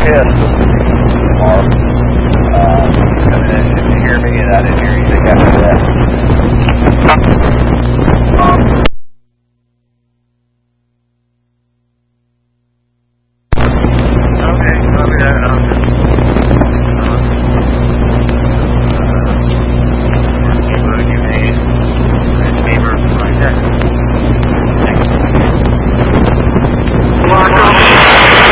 Yes, Mark. Coming in, did you hear me? And I didn't hear anything after that. Okay, copy that.